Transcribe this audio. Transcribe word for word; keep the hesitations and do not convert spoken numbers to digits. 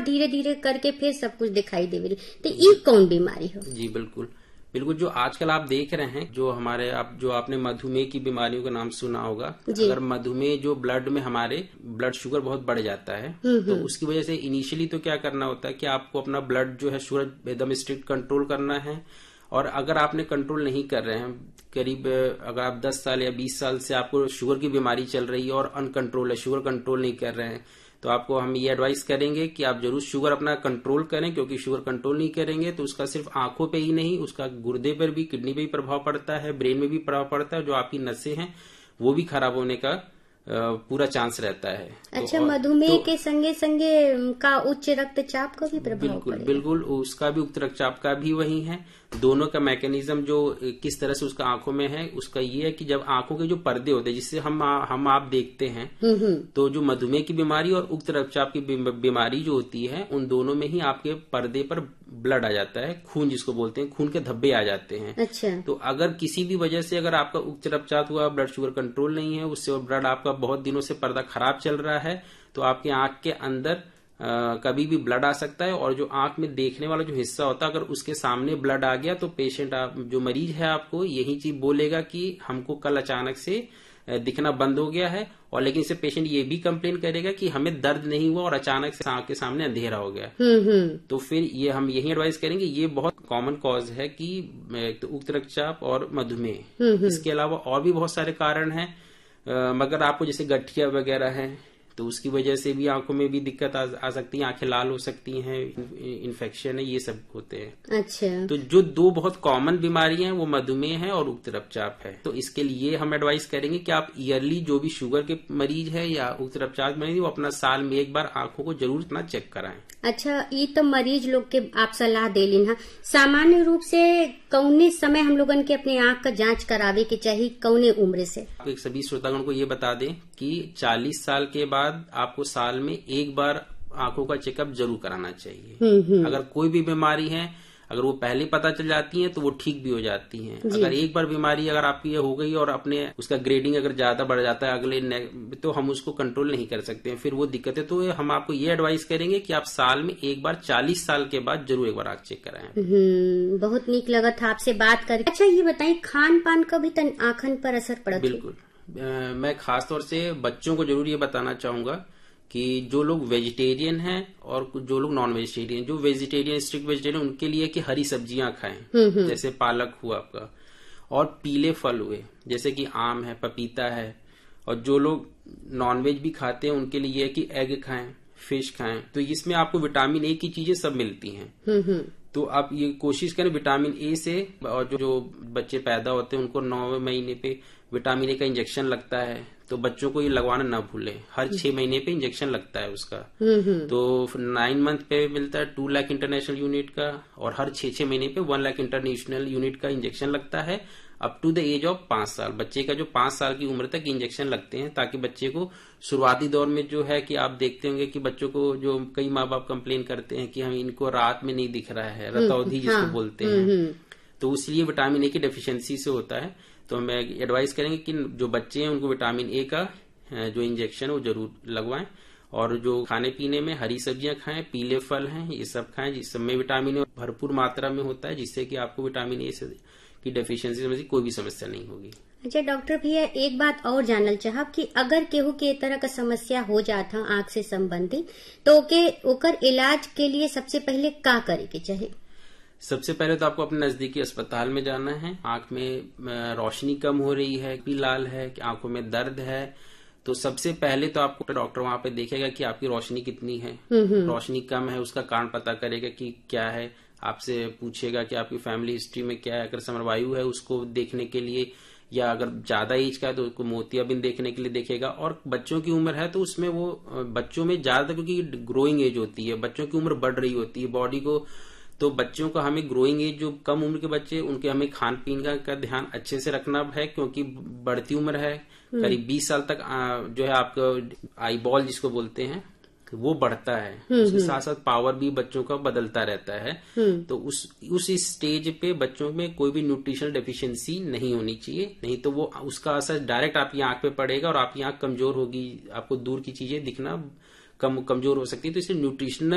धीरे धीरे करके फिर सब कुछ दिखाई देवे। तो ये कौन बीमारी हो? जी बिल्कुल बिल्कुल, जो आजकल आप देख रहे हैं, जो हमारे आप जो आपने मधुमेह की बीमारियों का नाम सुना होगा। अगर मधुमेह जो ब्लड में हमारे ब्लड शुगर बहुत बढ़ जाता है, तो उसकी वजह से इनिशियली तो क्या करना होता है कि आपको अपना ब्लड जो है शुगर एकदम स्ट्रिक्ट कंट्रोल करना है। और अगर आपने कंट्रोल नहीं कर रहे हैं, करीब अगर आप दस साल या बीस साल से आपको शुगर की बीमारी चल रही है और अनकंट्रोल है, शुगर कंट्रोल नहीं कर रहे हैं, तो आपको हम ये एडवाइस करेंगे कि आप जरूर शुगर अपना कंट्रोल करें, क्योंकि शुगर कंट्रोल नहीं करेंगे तो उसका सिर्फ आंखों पे ही नहीं, उसका गुर्दे पर भी, किडनी पे भी प्रभाव पड़ता है, ब्रेन में भी प्रभाव पड़ता है। जो आपकी नसें हैं वो भी खराब होने का पूरा चांस रहता है। अच्छा, तो मधुमेह तो, के संगे संगे का उच्च रक्तचाप का भी प्रभाव बिल्कुल बिल्कुल, उसका भी उच्च रक्तचाप का भी वही है। दोनों का मैकेनिज्म जो किस तरह से उसका आंखों में है, उसका ये है कि जब आंखों के जो पर्दे होते हैं जिससे हम हम आप देखते हैं, तो जो मधुमेह की बीमारी और उच्च रक्तचाप की बीमारी जो होती है, उन दोनों में ही आपके पर्दे पर ब्लड आ जाता है, खून जिसको बोलते हैं, खून के धब्बे आ जाते हैं। अच्छा। तो अगर किसी भी वजह से अगर आपका उच्च रक्तचाप हुआ, ब्लड शुगर कंट्रोल नहीं है, उससे और ब्लड आपका बहुत दिनों से पर्दा खराब चल रहा है, तो आपके आंख के अंदर आ, कभी भी ब्लड आ सकता है। और जो आंख में देखने वाला जो हिस्सा होता है, अगर उसके सामने ब्लड आ गया तो पेशेंट आप जो मरीज है आपको यही चीज बोलेगा कि हमको कल अचानक से दिखना बंद हो गया है। और लेकिन इससे पेशेंट ये भी कंप्लेन करेगा कि हमें दर्द नहीं हुआ और अचानक से आंख के सामने अंधेरा हो गया। तो फिर ये हम यही एडवाइस करेंगे, ये बहुत कॉमन कॉज है कि तो उच्च रक्तचाप और मधुमेह। इसके अलावा और भी बहुत सारे कारण हैं, मगर आपको जैसे गठिया वगैरह है तो उसकी वजह से भी आंखों में भी दिक्कत आ, आ सकती है, आंखें लाल हो सकती हैं, इन्फेक्शन है, ये सब होते हैं। अच्छा। तो जो दो बहुत कॉमन बीमारियां हैं वो मधुमेह है और उच्च रक्तचाप है। तो इसके लिए हम एडवाइस करेंगे कि आप ईयरली जो भी शुगर के मरीज है या उच्च रक्तचाप मरीज, वो अपना साल में एक बार आंखों को जरूर अपना चेक कराएं। अच्छा, ये तो मरीज लोग के आप सलाह दे लीन। सामान्य रूप से कौने समय हम लोगन के अपने आंख का जांच करावे के चाहिए, कौने उम्र से? एक सभी श्रोतागण को ये बता दें कि चालीस साल के बाद आपको साल में एक बार आंखों का चेकअप जरूर कराना चाहिए। अगर कोई भी बीमारी है, अगर वो पहले पता चल जाती है तो वो ठीक भी हो जाती हैं। अगर एक बार बीमारी अगर आपकी हो गई और अपने उसका ग्रेडिंग अगर ज्यादा बढ़ जाता है अगले, तो हम उसको कंट्रोल नहीं कर सकते हैं, फिर वो दिक्कत है। तो हम आपको ये एडवाइस करेंगे कि आप साल में एक बार चालीस साल के बाद जरूर एक बार आंख चेक कराएं। बहुत नीक लगा था आपसे बात करके। अच्छा, ये बताइए, खान पान का भी तन आंखन पर असर पड़ा? बिल्कुल, मैं खास तौर से बच्चों को जरूर ये बताना चाहूंगा कि जो लोग वेजिटेरियन हैं और जो लोग नॉन वेजिटेरियन, जो वेजिटेरियन स्ट्रिक्ट वेजिटेरियन, उनके लिए कि हरी सब्जियां खाएं, जैसे पालक हुआ आपका, और पीले फल हुए जैसे कि आम है, पपीता है। और जो लोग नॉन वेज भी खाते हैं उनके लिए कि एग खाएं, फिश खाएं। तो इसमें आपको विटामिन ए की चीजें सब मिलती हैं। तो आप ये कोशिश करें विटामिन ए से, और जो, जो बच्चे पैदा होते हैं उनको नौवें महीने पे विटामिन ए का इंजेक्शन लगता है, तो बच्चों को ये लगवाना ना भूलें। हर छह महीने पे इंजेक्शन लगता है उसका। तो नाइन मंथ पे मिलता है टू लाख इंटरनेशनल यूनिट का, और हर छह छह महीने पे वन लाख इंटरनेशनल यूनिट का इंजेक्शन लगता है, up to the age of पांच साल। बच्चे का जो पांच साल की उम्र तक इंजेक्शन लगते हैं, ताकि बच्चे को शुरुआती दौर में जो है कि आप देखते होंगे कि बच्चों को, जो कई माँ बाप कंप्लेन करते हैं कि हम इनको रात में नहीं दिख रहा है, रतौंधी जिसको हाँ, बोलते हैं, तो इसलिए विटामिन ए की डेफिशिएंसी से होता है। तो हम एडवाइस करेंगे कि जो बच्चे हैं उनको विटामिन ए का जो इंजेक्शन वो जरूर लगवाएं। और जो खाने पीने में हरी सब्जियां खाएं, पीले फल हैं, ये सब खाएं, जिस सब में विटामिन ए भरपूर मात्रा में होता है, जिससे कि आपको विटामिन ए की डेफिशिएंसी में कोई भी समस्या नहीं होगी। अच्छा डॉक्टर भैया, एक बात और जानल चाहब कि अगर केहू के तरह का समस्या हो जाता आंख से संबंधित, तो ओके ओकर इलाज के लिए सबसे पहले क्या करे के चाहिए? सबसे पहले तो आपको अपने नजदीकी अस्पताल में जाना है। आंख में रोशनी कम हो रही है, भी लाल है, कि आंखों में दर्द है, तो सबसे पहले तो आपको डॉक्टर वहां पे देखेगा कि आपकी रोशनी कितनी है। रोशनी कम है, उसका कारण पता करेगा कि क्या है, आपसे पूछेगा कि आपकी फैमिली हिस्ट्री में क्या है, अगर समरवायु है उसको देखने के लिए, या अगर ज्यादा एज का है तो उसको मोतियाबिंद देखने के लिए देखेगा। और बच्चों की उम्र है तो उसमें वो बच्चों में ज्यादा, क्योंकि ग्रोइंग एज होती है, बच्चों की उम्र बढ़ रही होती है बॉडी को, तो बच्चों का हमें ग्रोइंग एज, जो कम उम्र के बच्चे, उनके हमें खान पीन का, का ध्यान अच्छे से रखना है, क्योंकि बढ़ती उम्र है, करीब बीस साल तक जो है आपका आई बॉल जिसको बोलते हैं वो बढ़ता है, उसके साथ साथ पावर भी बच्चों का बदलता रहता है। तो उस उस स्टेज पे बच्चों में कोई भी न्यूट्रिशनल डेफिशिएंसी नहीं होनी चाहिए, नहीं तो वो उसका असर डायरेक्ट आपकी आंख पे पड़ेगा और आपकी आंख कमजोर होगी, आपको दूर की चीजें दिखना कम कमजोर हो सकती है। तो इसलिए न्यूट्रिशनल